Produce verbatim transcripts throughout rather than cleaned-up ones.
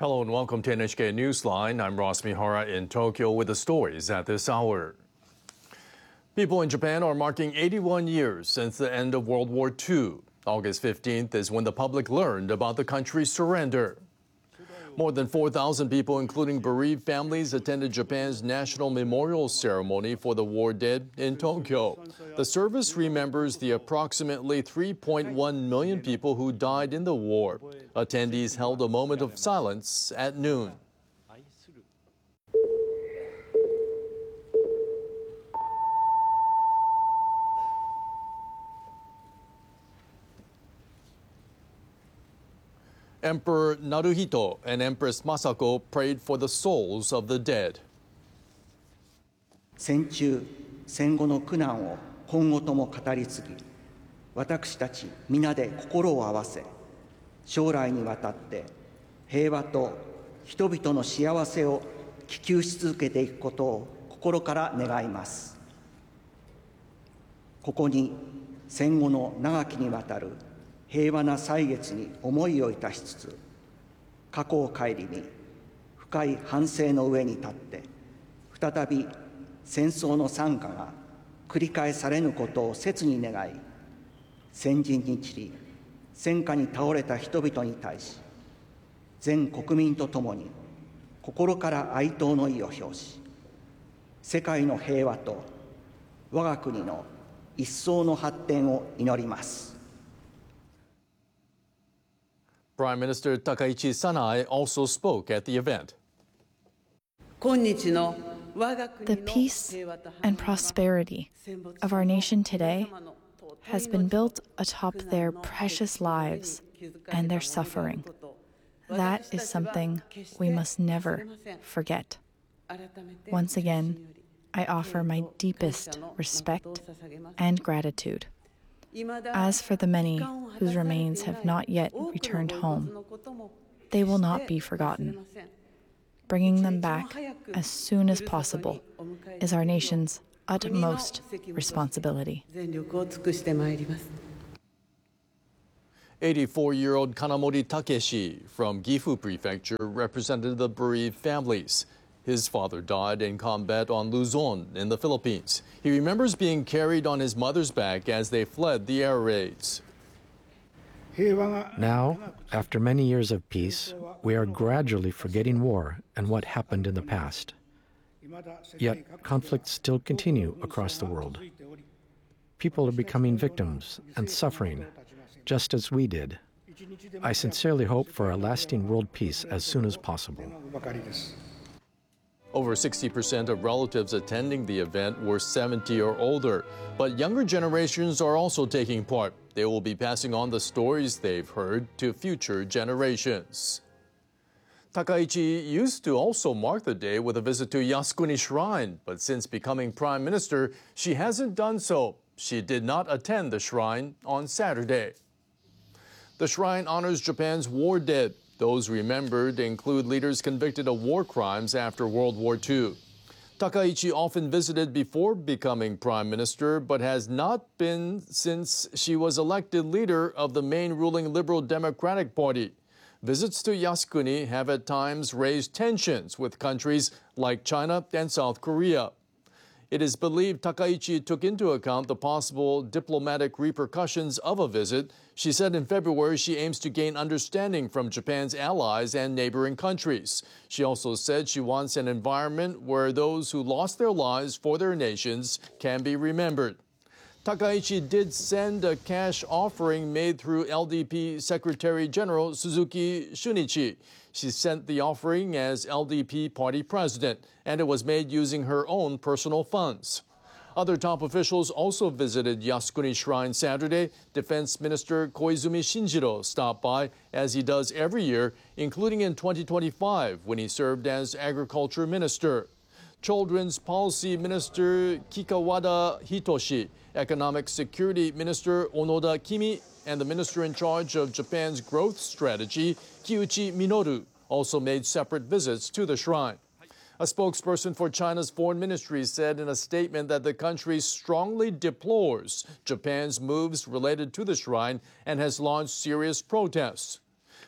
Hello and welcome to N H K Newsline. I'm Ross Mihara in Tokyo with the stories at this hour. People in Japan are marking eighty-one years since the end of World War Two. August fifteenth is when the public learned about the country's surrender. More than four thousand people, including bereaved families, attended Japan's National Memorial Ceremony for the war dead in Tokyo. The service remembers the approximately three point one million people who died in the war. Attendees held a moment of silence at noon. Emperor Naruhito and Empress Masako prayed for the souls of the dead. 戦中、戦後の苦難を今後とも語り継ぎ、私たち皆で心を合わせ、将来にわたって平和と人々の幸せを希求し続けていくことを心から願います。ここに戦後の長きにわたる平和な歳月に思いをいたしつつ、過去を顧み、深い反省の上に立って、再び戦争の惨禍が繰り返されぬことを切に願い、先人に散り、戦火に倒れた人々に対し、全国民と共に心から哀悼の意を表し、世界の平和と我が国の一層の発展を祈ります。 Prime Minister Takaichi Sanae also spoke at the event. The peace and prosperity of our nation today has been built atop their precious lives and their suffering. That is something we must never forget. Once again, I offer my deepest respect and gratitude. As for the many whose remains have not yet returned home, they will not be forgotten. Bringing them back as soon as possible is our nation's utmost responsibility. eighty-four-year-old Kanamori Takeshi from Gifu Prefecture represented the bereaved families. His father died in combat on Luzon in the Philippines. He remembers being carried on his mother's back as they fled the air raids. Now, after many years of peace, we are gradually forgetting war and what happened in the past. Yet, conflicts still continue across the world. People are becoming victims and suffering, just as we did. I sincerely hope for a lasting world peace as soon as possible. Over sixty percent of relatives attending the event were seventy or older, but younger generations are also taking part. They will be passing on the stories they've heard to future generations. Takaichi used to also mark the day with a visit to Yasukuni Shrine, but since becoming Prime Minister, she hasn't done so. She did not attend the shrine on Saturday. The shrine honors Japan's war dead. Those remembered include leaders convicted of war crimes after World War Two. Takaichi often visited before becoming Prime Minister, but has not been since she was elected leader of the main ruling Liberal Democratic Party. Visits to Yasukuni have at times raised tensions with countries like China and South Korea. It is believed Takaichi took into account the possible diplomatic repercussions of a visit. She said in February she aims to gain understanding from Japan's allies and neighboring countries. She also said she wants an environment where those who lost their lives for their nations can be remembered. Takaichi did send a cash offering made through L D P Secretary General Suzuki Shunichi. She sent the offering as L D P party president, and it was made using her own personal funds. Other top officials also visited Yasukuni Shrine Saturday. Defense Minister Koizumi Shinjiro stopped by, as he does every year, including in twenty twenty-five when he served as Agriculture Minister. Children's Policy Minister Kikawada Hitoshi, Economic Security Minister Onoda Kimi, and the minister in charge of Japan's growth strategy, Kiuchi Minoru, also made separate visits to the shrine. A spokesperson for China's foreign ministry said in a statement that the country strongly deplores Japan's moves related to the shrine and has launched serious protests.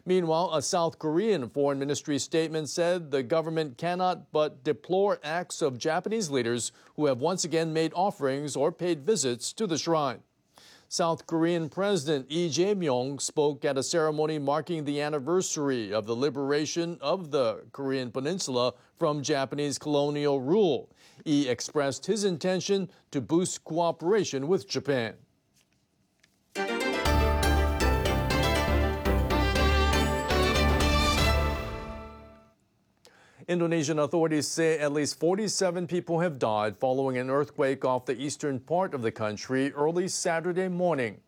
Meanwhile, a South Korean foreign ministry statement said the government cannot but deplore acts of Japanese leaders who have once again made offerings or paid visits to the shrine. South Korean President Lee Jae-myung spoke at a ceremony marking the anniversary of the liberation of the Korean Peninsula from Japanese colonial rule. Lee expressed his intention to boost cooperation with Japan. Indonesian authorities say at least forty-seven people have died following an earthquake off the eastern part of the country early Saturday morning.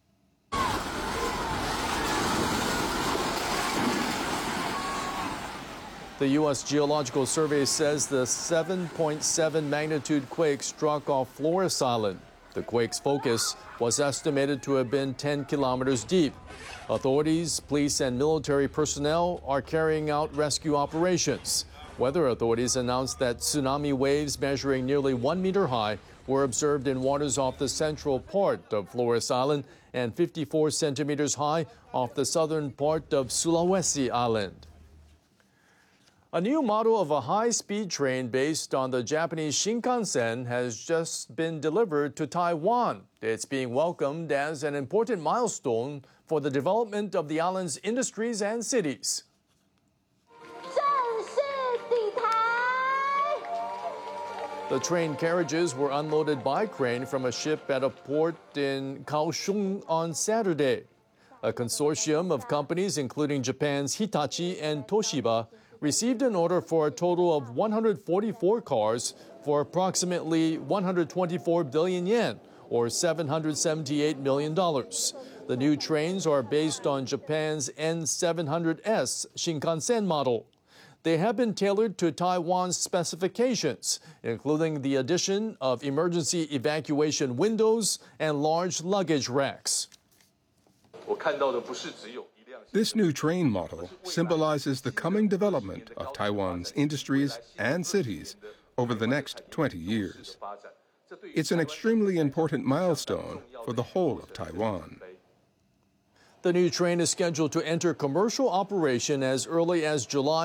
The U S Geological Survey says the seven point seven magnitude quake struck off Flores Island. The quake's focus was estimated to have been ten kilometers deep. Authorities, police, and military personnel are carrying out rescue operations. Weather authorities announced that tsunami waves measuring nearly one meter high were observed in waters off the central part of Flores Island and fifty-four centimeters high off the southern part of Sulawesi Island. A new model of a high-speed train based on the Japanese Shinkansen has just been delivered to Taiwan. It's being welcomed as an important milestone for the development of the island's industries and cities. The train carriages were unloaded by crane from a ship at a port in Kaohsiung on Saturday. A consortium of companies, including Japan's Hitachi and Toshiba, received an order for a total of one hundred forty-four cars for approximately one hundred twenty-four billion yen, or seven hundred seventy-eight million dollars. The new trains are based on Japan's N seven hundred S Shinkansen model. They have been tailored to Taiwan's specifications, including the addition of emergency evacuation windows and large luggage racks. This new train model symbolizes the coming development of Taiwan's industries and cities over the next twenty years. It's an extremely important milestone for the whole of Taiwan. The new train is scheduled to enter commercial operation as early as July